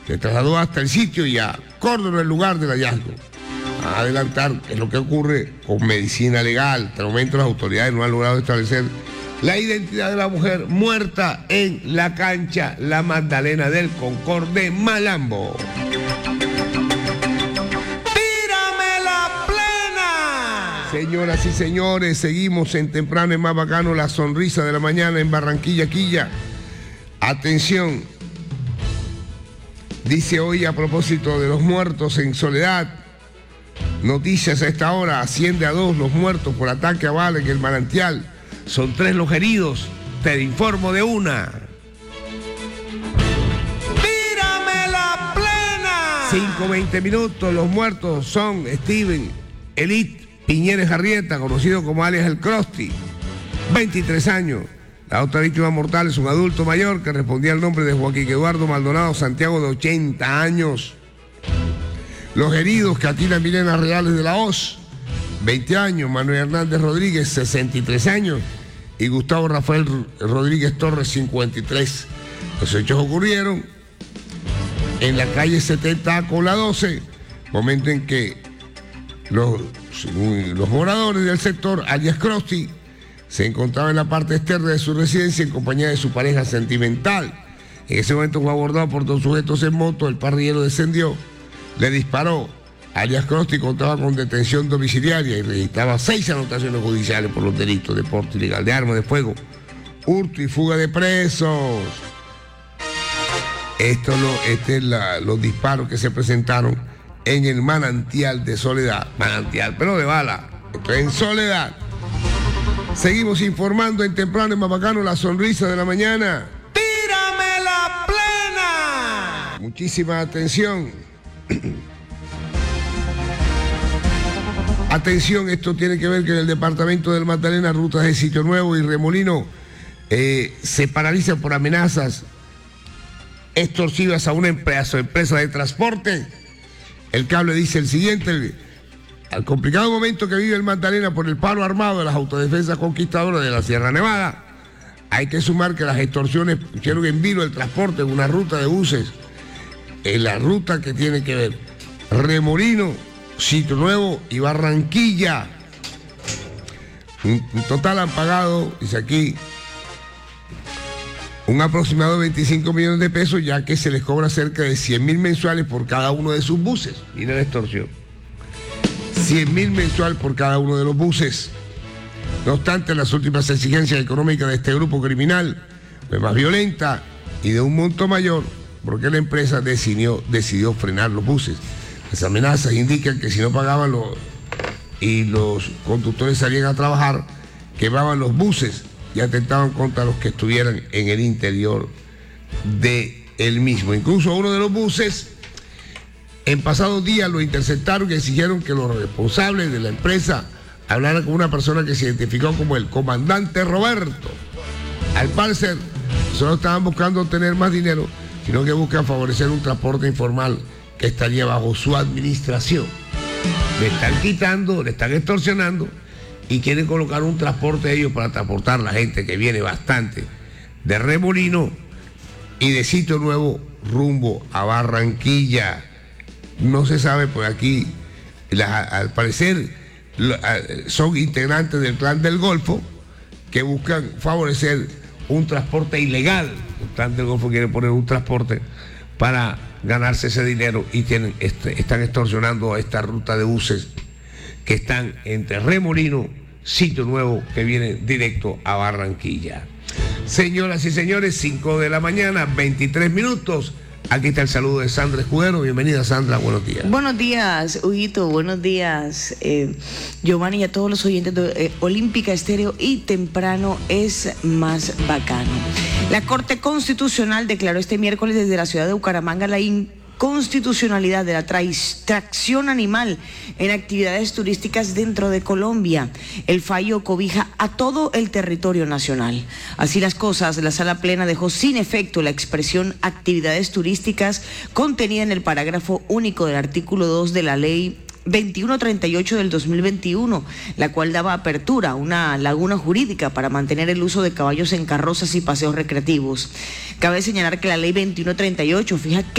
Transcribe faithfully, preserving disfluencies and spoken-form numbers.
Se trasladó hasta el sitio y acordó el lugar del hallazgo. A adelantar es lo que ocurre con medicina legal. Hasta el momento las autoridades no han logrado establecer la identidad de la mujer muerta en la cancha La Magdalena del Concord de Malambo. ¡Tírame la plena! Señoras y señores, seguimos en Temprano es más bacano, la sonrisa de la mañana en Barranquilla, Quilla. Atención, dice hoy a propósito de los muertos en Soledad, noticias a esta hora, asciende a dos los muertos por ataque a bala en el Manantial. Son tres los heridos, te informo de una. ¡Tírame la plena! cinco veinte minutos, los muertos son Steven Elite Piñeres Arrieta, conocido como alias El Crosti, veintitrés años. La otra víctima mortal es un adulto mayor que respondía al nombre de Joaquín Eduardo Maldonado Santiago, de ochenta años. Los heridos, Catina Milena Reales de la Hoz, veinte años, Manuel Hernández Rodríguez, sesenta y tres años, y Gustavo Rafael Rodríguez Torres, cincuenta y tres. Los hechos ocurrieron en la calle setenta con la doce, momento en que los, los moradores del sector, alias Crosti, se encontraban en la parte externa de su residencia en compañía de su pareja sentimental. En ese momento fue abordado por dos sujetos en moto, el parrillero descendió, le disparó. Alias Crosti contaba con detención domiciliaria y registraba seis anotaciones judiciales por los delitos de porte ilegal de armas de fuego, hurto y fuga de presos. Esto lo, este es la, los disparos que se presentaron en el Manantial de Soledad. Manantial, pero de bala. Esto es en Soledad. Seguimos informando en Temprano es más bacano, la sonrisa de la mañana. ¡Tírame la plena! Muchísima atención. Atención, esto tiene que ver que en el departamento del Magdalena, rutas de Sitio Nuevo y Remolino eh, se paralizan por amenazas extorsivas a una empresa, empresa de transporte. El cable dice el siguiente: al complicado momento que vive el Magdalena por el paro armado de las autodefensas conquistadoras de la Sierra Nevada, hay que sumar que las extorsiones pusieron en vilo el transporte en una ruta de buses, en la ruta que tiene que ver Remolino, Sitio Nuevo y Barranquilla. En total han pagado, dice aquí, un aproximado de veinticinco millones de pesos, ya que se les cobra cerca de cien mil mensuales por cada uno de sus buses. Mira la extorsión. cien mil mensual por cada uno de los buses. No obstante, las últimas exigencias económicas de este grupo criminal fue más violenta y de un monto mayor, porque la empresa decidió, decidió frenar los buses. Las amenazas indican que si no pagaban los, y los conductores salían a trabajar, quemaban los buses y atentaban contra los que estuvieran en el interior de el mismo. Incluso a uno de los buses, en pasados días lo interceptaron y exigieron que los responsables de la empresa hablaran con una persona que se identificó como el comandante Roberto. Al parecer, solo estaban buscando obtener más dinero, sino que buscan favorecer un transporte informal que estaría bajo su administración. Le están quitando, le están extorsionando y quieren colocar un transporte de ellos para transportar a la gente que viene bastante de Remolino y de Sitio Nuevo rumbo a Barranquilla. No se sabe, pues aquí, la, al parecer, son integrantes del Clan del Golfo que buscan favorecer un transporte ilegal. El Clan del Golfo quiere poner un transporte para ganarse ese dinero y tienen, este, están extorsionando a esta ruta de buses que están entre Remolino, Sitio Nuevo, que viene directo a Barranquilla. Señoras y señores, cinco de la mañana, veintitrés minutos. Aquí está el saludo de Sandra Escudero. Bienvenida, Sandra, buenos días. Buenos días, Huguito, buenos días, eh, Giovanni, y a todos los oyentes de eh, Olímpica Estéreo y Temprano es más bacano. La Corte Constitucional declaró este miércoles desde la ciudad de Bucaramanga la inconstitucionalidad de la tracción animal en actividades turísticas dentro de Colombia. El fallo cobija a todo el territorio nacional. Así las cosas, la Sala Plena dejó sin efecto la expresión actividades turísticas contenida en el parágrafo único del artículo dos de la ley veintiuno treinta y ocho del dos mil veintiuno, la cual daba apertura a una laguna jurídica para mantener el uso de caballos en carrozas y paseos recreativos. Cabe señalar que la ley veintiuno treinta y ocho fija